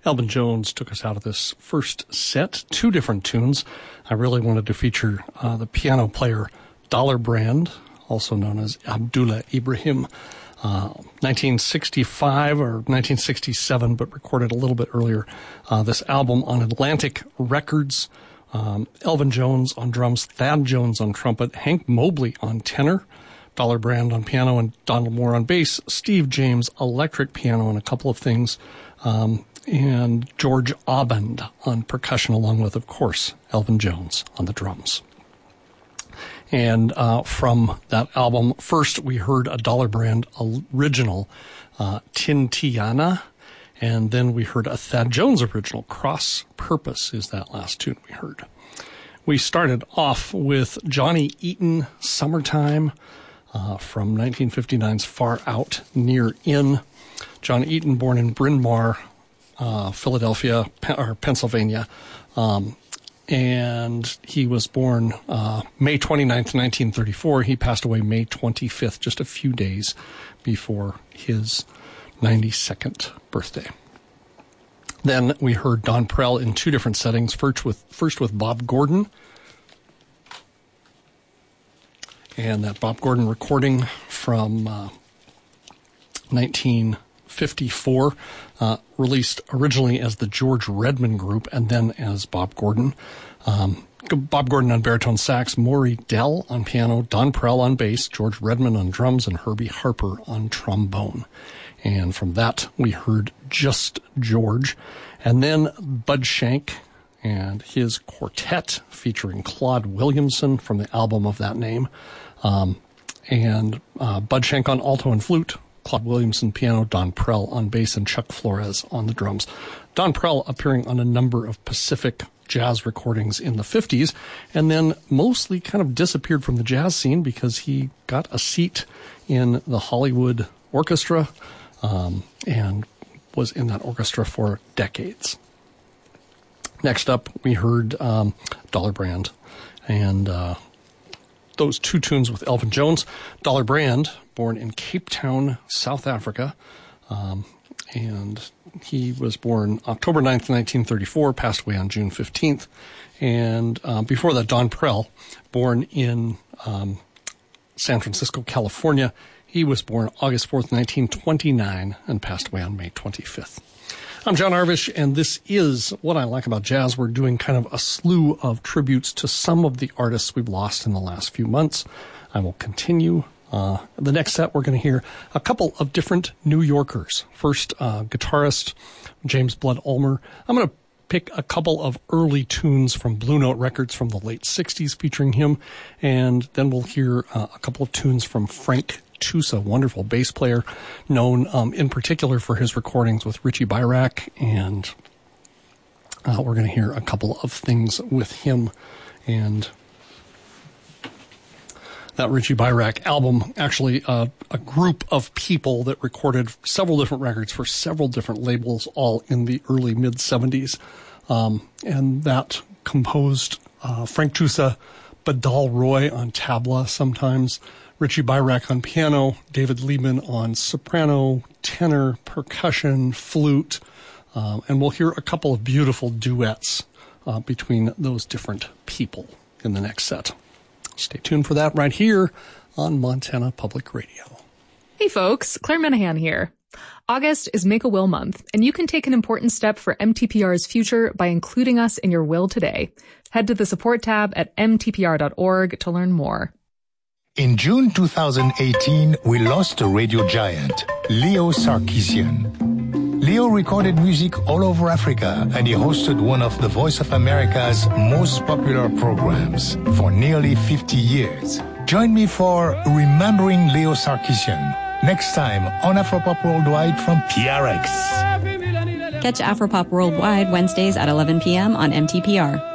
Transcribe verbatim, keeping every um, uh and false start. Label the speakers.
Speaker 1: Elvin Jones took us out of this first set, two different tunes. I really wanted to feature uh, the piano player Dollar Brand, also known as Abdullah Ibrahim, uh, nineteen sixty-five or nineteen sixty-seven, but recorded a little bit earlier. Uh, this album on Atlantic Records. Um, Elvin Jones on drums, Thad Jones on trumpet, Hank Mobley on tenor, Dollar Brand on piano, and Donald Moore on bass, Steve James electric piano, and a couple of things. Um, and George Abend on percussion, along with, of course, Elvin Jones on the drums. And uh, from that album, first we heard a Dollar Brand original, uh, Tintiana, and then we heard a Thad Jones original, Cross Purpose is that last tune we heard. We started off with Johnny Eaton, Summertime, uh, from nineteen fifty-nine's Far Out, Near In. John Eaton, born in Bryn Mawr, Uh, Philadelphia, or Pennsylvania, um, and he was born uh, May twenty-ninth, nineteen thirty-four. He passed away May twenty-fifth, just a few days before his ninety-second birthday. Then we heard Don Prell in two different settings, first with, first with Bob Gordon, and that Bob Gordon recording from uh, nineteen fifty-four, uh, released originally as the George Redman Group and then as Bob Gordon. Um, Bob Gordon on baritone sax, Maury Dell on piano, Don Prell on bass, George Redman on drums, and Herbie Harper on trombone. And from that, we heard Just George. And then Bud Shank and his quartet featuring Claude Williamson from the album of that name. Um, and uh, Bud Shank on alto and flute, Claude Williamson piano, Don Prell on bass, and Chuck Flores on the drums. Don Prell appearing on a number of Pacific jazz recordings in the fifties, and then mostly kind of disappeared from the jazz scene because he got a seat in the Hollywood Orchestra um, and was in that orchestra for decades. Next up, we heard um, Dollar Brand, and uh, those two tunes with Elvin Jones. Dollar Brand, born in Cape Town, South Africa, um, and he was born October ninth, nineteen thirty-four, passed away on June fifteenth. And uh, before that, Don Prell, born in um, San Francisco, California. He was born August fourth, nineteen twenty-nine, and passed away on May twenty-fifth. I'm John Arvish, and this is What I Like About Jazz. We're doing kind of a slew of tributes to some of the artists we've lost in the last few months. I will continue. Uh, the next set, we're going to hear a couple of different New Yorkers. First, uh, guitarist James Blood Ulmer. I'm going to pick a couple of early tunes from Blue Note Records from the late sixties featuring him, and then we'll hear uh, a couple of tunes from Frank Tusa, wonderful bass player, known um, in particular for his recordings with Richie Byrack, and uh, we're going to hear a couple of things with him. And that Richie Byrack album, actually uh, a group of people that recorded several different records for several different labels, all in the early mid-seventies. Um, and that composed uh, Frank Tusa, Badal Roy on tabla sometimes, Richie Byrack on piano, David Liebman on soprano, tenor, percussion, flute, um, and we'll hear a couple of beautiful duets uh, between those different people in the next set. Stay tuned for that right here on Montana Public Radio.
Speaker 2: Hey folks, Claire Minahan here. August is Make a Will Month, and you can take an important step for M T P R's future by including us in your will today. Head to the support tab at m t p r dot org to learn more.
Speaker 3: In June two thousand eighteen, we lost a radio giant, Leo Sarkisian. Leo recorded music all over Africa, and he hosted one of the Voice of America's most popular programs for nearly fifty years. Join me for Remembering Leo Sarkisian next time on Afropop Worldwide from P R X.
Speaker 4: Catch Afropop Worldwide Wednesdays at eleven p.m. on M T P R.